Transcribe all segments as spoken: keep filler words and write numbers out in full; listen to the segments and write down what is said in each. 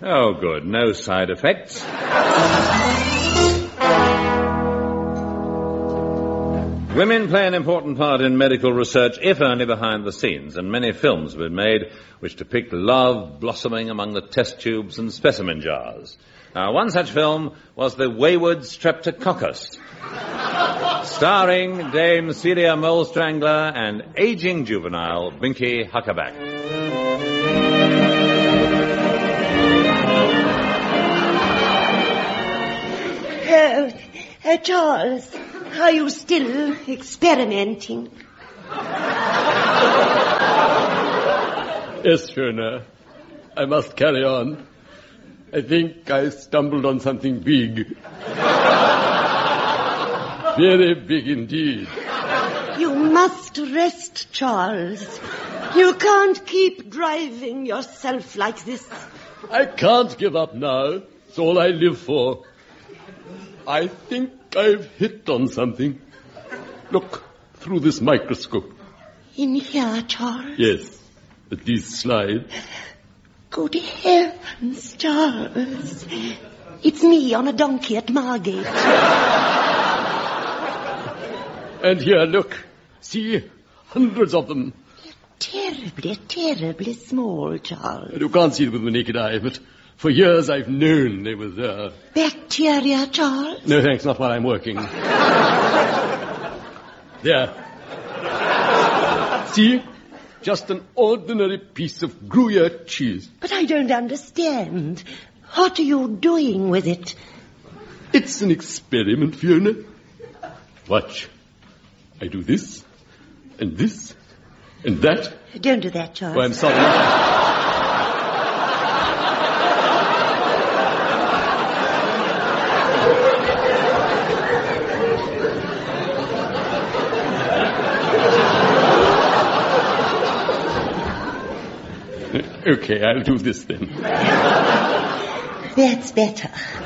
Oh, good. No side effects. Women play an important part in medical research, if only behind the scenes, and many films have been made which depict love blossoming among the test tubes and specimen jars. Now, one such film was The Wayward Streptococcus, starring Dame Celia Molestrangler and aging juvenile Binky Huckaback. Uh, uh, Charles, are you still experimenting? Yes, Fiona. I must carry on. I think I stumbled on something big. Very big indeed. You must rest, Charles. You can't keep driving yourself like this. I can't give up now. It's all I live for. I think I've hit on something. Look, through this microscope. In here, Charles? Yes, at these slides. Good heavens, Charles. It's me on a donkey at Margate. And here, look. See, hundreds of them. Terribly, terribly small, Charles. You can't see them with the naked eye, but for years I've known they were there. Bacteria, Charles? No, thanks, not while I'm working. There. See? Just an ordinary piece of Gruyere cheese. But I don't understand. What are you doing with it? It's an experiment, Fiona. Watch. I do this, and this, and that. Don't do that, Charles. Oh, I'm sorry. Okay, I'll do this then. That's better.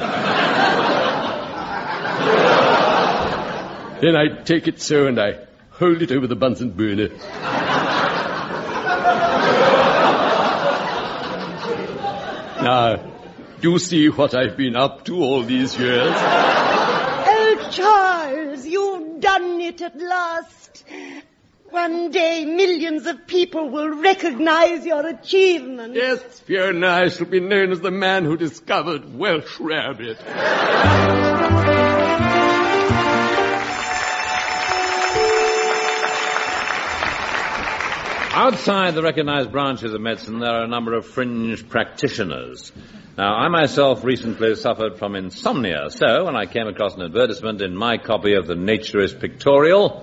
Then I take it so and I hold it over the Bunsen burner. Now, you see what I've been up to all these years? Oh, Charles, you've done it at last. One day, millions of people will recognize your achievement. Yes, Fiona, I shall be known as the man who discovered Welsh rabbit. Outside the recognized branches of medicine, there are a number of fringe practitioners. Now, I myself recently suffered from insomnia, so when I came across an advertisement in my copy of the Naturist Pictorial,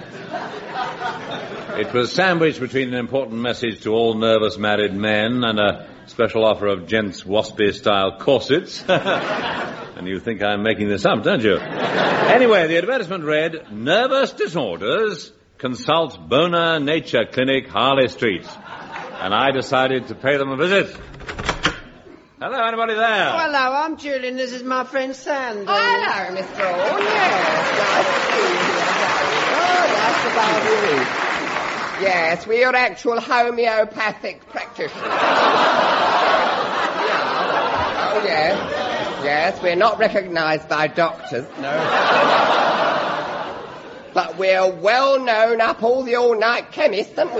it was sandwiched between an important message to all nervous married men and a special offer of gents' waspy-style corsets. And you think I'm making this up, don't you? Anyway, the advertisement read, Nervous Disorders, Consult Boner Nature Clinic, Harley Street. And I decided to pay them a visit. Hello, anybody there? Oh, hello, I'm Julian. This is my friend Sandy. Oh, hello, Mister Orr. Yes, nice to see you here. Oh, that's about you. Yes, we're your actual homeopathic practitioners. Yeah. Oh, yes. Yes, we're not recognised by doctors, no. But we're well known up all the all-night chemists, aren't we?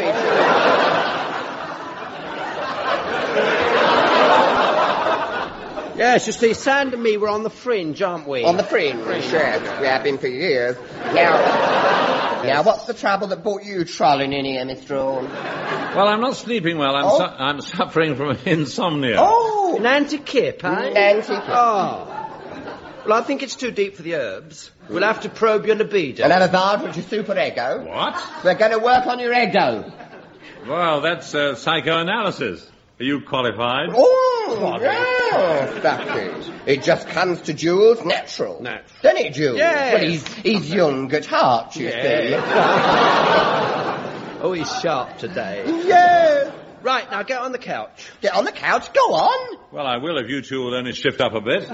Yes, you see, Sand and me were on the fringe, aren't we? On the fringe, yes. We have been for years. Now, now, what's the trouble that brought you trolling in here, Mister Orr? Well, I'm not sleeping well. I'm, Oh. su- I'm suffering from insomnia. Oh! Nanty Kip, eh? Nancy Kip. Oh. Well, I think it's too deep for the herbs. We'll have to probe your libido. And have a vard with your super ego. What? We're going to work on your ego. Well, that's uh, psychoanalysis. Are you qualified? Oh, yes, that is. It just comes to Jules natural. Natural. Doesn't it, Jules? Yes. Well, he's, he's young at heart, you Yes. see. Oh, he's sharp today. Yes. Right, now get on the couch. Get on the couch, go on. Well, I will if you two will only shift up a bit.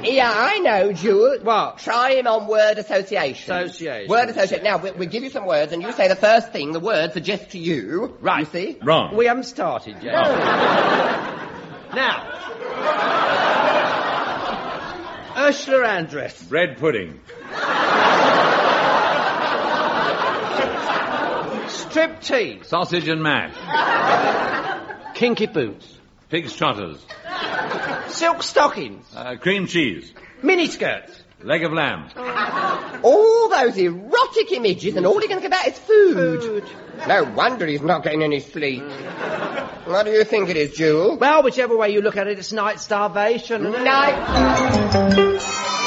Yeah, I know, Jewel. What? Try him on word association. Association. Word association. Now, we- we'll give you some words, and you say the first thing the word suggests to you. Right. You see? Wrong. We haven't started yet. Now. Ursula Andress. Bread pudding. Striptease. Sausage and mash. Kinky boots. Pig's trotters. Silk stockings. Uh, cream cheese. Miniskirts. Leg of lamb. All those erotic images, and all he can think about is food. food. No wonder he's not getting any sleep. What do you think it is, Jewel? Well, whichever way you look at it, it's night starvation. isn't it? Night.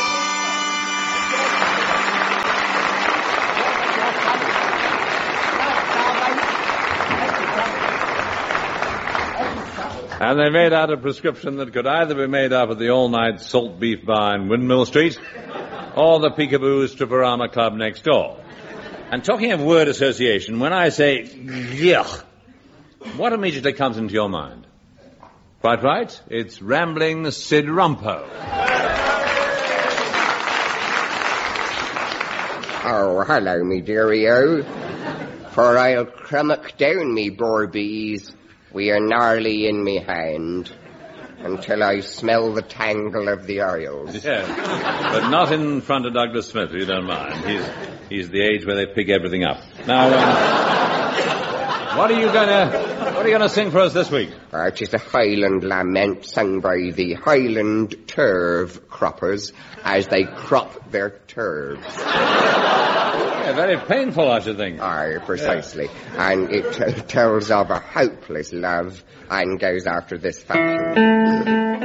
And they made out a prescription that could either be made up at the all-night salt beef bar in Windmill Street or the Peekaboo Stripperama Club next door. And talking of word association, when I say yuck, what immediately comes into your mind? Quite right, it's rambling Sid Rumpo. Oh, hello, me dearie-o. For I'll crummock down me Borbies. We are gnarly in me hand until I smell the tangle of the oils. Yes, but not in front of Douglas Smith, if you don't mind. He's he's the age where they pick everything up. Now, um, what are you gonna what are you gonna sing for us this week? Uh, it is a Highland lament sung by the Highland turf croppers as they crop their turves. Yeah, very painful, I should think. Aye, precisely. Yeah. And it t- tells of a hopeless love and goes after this fashion.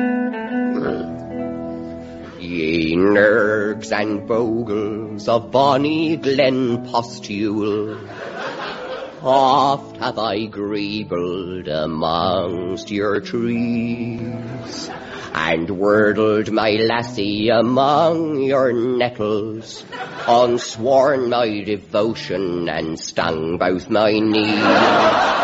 Ye nergs and bogles of bonny Glen Postule, oft have I greebled amongst your trees, and wordled my lassie among your nettles, unsworn my devotion and stung both my knees.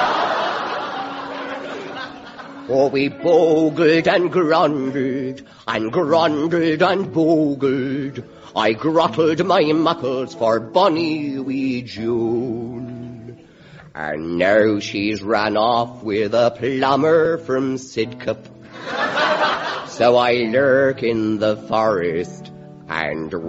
Oh, we bogled and grundled, and grundled and bogled. I grottled my muckles for bonny wee June. And now she's ran off with a plumber from Sidcup. So I lurk in the forest and